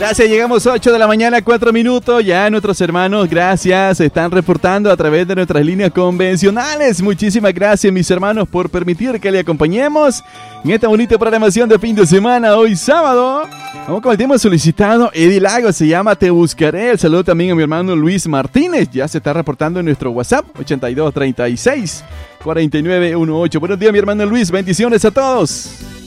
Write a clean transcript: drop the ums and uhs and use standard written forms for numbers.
Gracias, llegamos 8 de la mañana, 4 minutos. Ya nuestros hermanos, gracias, se están reportando a través de nuestras líneas convencionales. Muchísimas gracias, mis hermanos, por permitir que le acompañemos en esta bonita programación de fin de semana. Hoy sábado, vamos con el tema solicitado. Eddie Lago se llama Te Buscaré. El saludo también a mi hermano Luis Martínez. Ya se está reportando en nuestro WhatsApp, 8236 4918. Buenos días, mi hermano Luis. Bendiciones a todos.